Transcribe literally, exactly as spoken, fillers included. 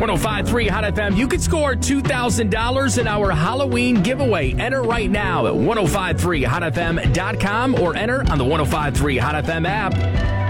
oh five three Hot F M. You could score two thousand dollars in our Halloween giveaway. Enter right now at ten fifty-three hot f m dot com or enter on the ten fifty-three Hot F M app.